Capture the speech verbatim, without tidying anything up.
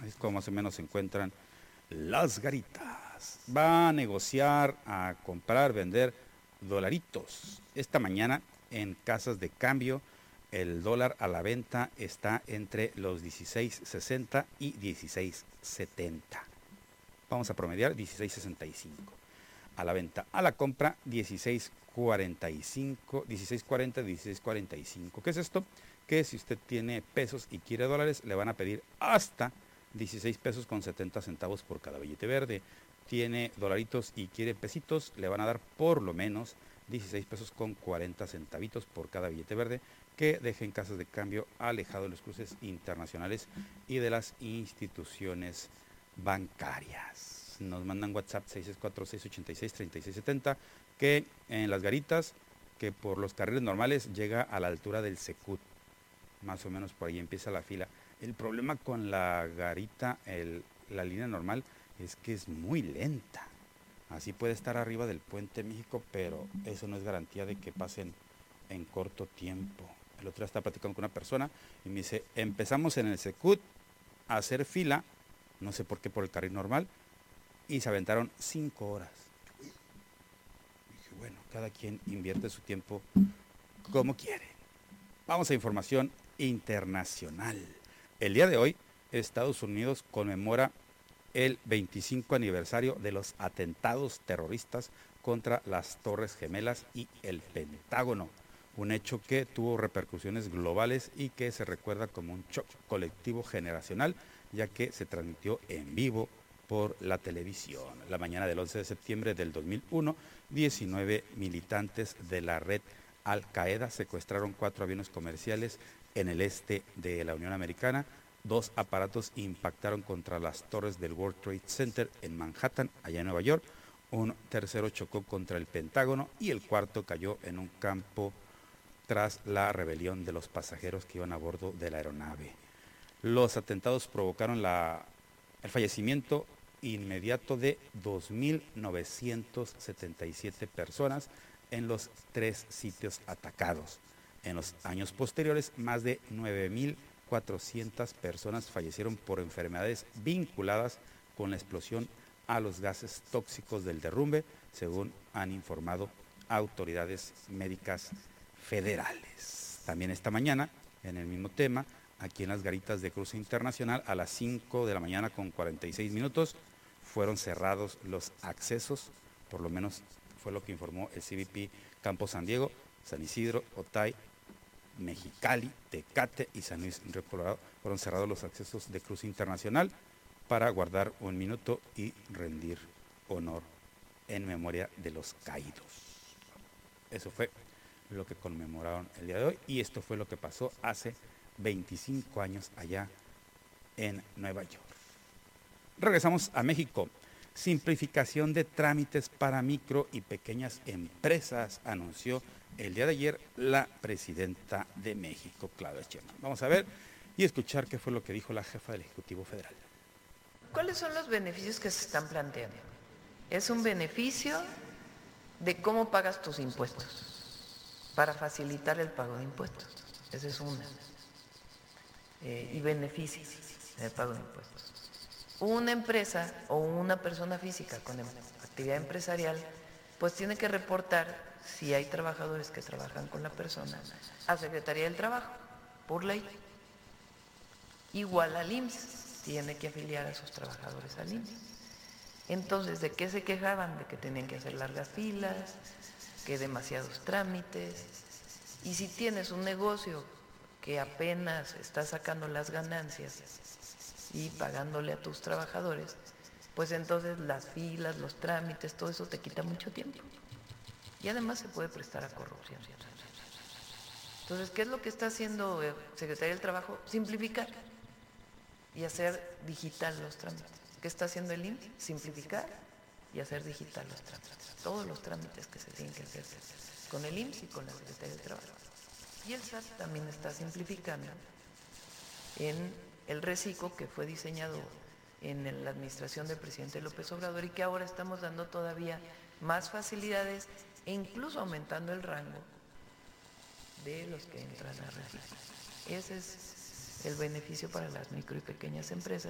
Es como más o menos se encuentran las garitas. Va a negociar, a comprar, vender dolaritos. Esta mañana en casas de cambio el dólar a la venta está entre los dieciséis sesenta y dieciséis setenta. Vamos a promediar dieciséis sesenta y cinco. A la venta, a la compra dieciséis cuarenta y cinco, dieciséis cuarenta, dieciséis cuarenta y cinco. ¿Qué es esto? Que si usted tiene pesos y quiere dólares, le van a pedir hasta dieciséis pesos con setenta centavos por cada billete verde. Tiene dolaritos y quiere pesitos, le van a dar por lo menos dieciséis pesos con cuarenta centavitos por cada billete verde, que dejen casas de cambio alejado de los cruces internacionales y de las instituciones bancarias. Nos mandan WhatsApp seis seis cuatro, seis ocho seis, tres seis siete cero, que en las garitas, que por los carriles normales llega a la altura del Secut, más o menos por ahí empieza la fila. El problema con la garita, el, la línea normal, es que es muy lenta. Así puede estar arriba del Puente México, pero eso no es garantía de que pasen en corto tiempo. El otro día estaba platicando con una persona y me dice, empezamos en el Secut a hacer fila, no sé por qué, por el carril normal, y se aventaron cinco horas. Y dije, bueno, cada quien invierte su tiempo como quiere. Vamos a información internacional. El día de hoy, Estados Unidos conmemora el veinticinco aniversario de los atentados terroristas contra las Torres Gemelas y el Pentágono, un hecho que tuvo repercusiones globales y que se recuerda como un shock colectivo generacional, ya que se transmitió en vivo por la televisión. La mañana del once de septiembre del dos mil uno, diecinueve militantes de la red Al-Qaeda secuestraron cuatro aviones comerciales en el este de la Unión Americana. Dos aparatos impactaron contra las torres del World Trade Center en Manhattan, allá en Nueva York. Un tercero chocó contra el Pentágono y el cuarto cayó en un campo tras la rebelión de los pasajeros que iban a bordo de la aeronave. Los atentados provocaron la, el fallecimiento inmediato de dos mil novecientas setenta y siete personas en los tres sitios atacados. En los años posteriores, más de nueve mil cuatrocientas personas fallecieron por enfermedades vinculadas con la explosión a los gases tóxicos del derrumbe, según han informado autoridades médicas federales. También esta mañana, en el mismo tema, aquí en las garitas de cruce internacional, a las cinco de la mañana con cuarenta y seis minutos, fueron cerrados los accesos, por lo menos fue lo que informó el C B P Campo San Diego, San Isidro, Otay, Mexicali, Tecate y San Luis Río Colorado. Fueron cerrados los accesos de cruce internacional para guardar un minuto y rendir honor en memoria de los caídos. Eso fue lo que conmemoraron el día de hoy y esto fue lo que pasó hace veinticinco años allá en Nueva York. Regresamos a México. Simplificación de trámites para micro y pequeñas empresas, anunció el día de ayer la presidenta de México, Claudia Sheinbaum. Vamos a ver y escuchar qué fue lo que dijo la jefa del Ejecutivo Federal. ¿Cuáles son los beneficios que se están planteando? Es un beneficio de cómo pagas tus impuestos, para facilitar el pago de impuestos. Esa es una. Eh, y beneficios en el pago de impuestos. Una empresa o una persona física con actividad empresarial, pues tiene que reportar si hay trabajadores que trabajan con la persona a Secretaría del Trabajo, por ley. Igual al I M S S, tiene que afiliar a sus trabajadores al I M S S. Entonces, ¿de qué se quejaban? De que tenían que hacer largas filas, que demasiados trámites. Y si tienes un negocio que apenas está sacando las ganancias y pagándole a tus trabajadores, pues entonces las filas, los trámites, todo eso te quita mucho tiempo. Y además se puede prestar a corrupción. Entonces, ¿qué es lo que está haciendo el Secretaría del Trabajo? Simplificar y hacer digital los trámites. ¿Qué está haciendo el I M S S? Simplificar y hacer digital los trámites. Todos los trámites que se tienen que hacer con el I M S S y con la Secretaría del Trabajo. Y el S A T también está simplificando en el reciclo que fue diseñado en la administración del presidente López Obrador y que ahora estamos dando todavía más facilidades e incluso aumentando el rango de los que entran a registro. Ese es el beneficio para las micro y pequeñas empresas.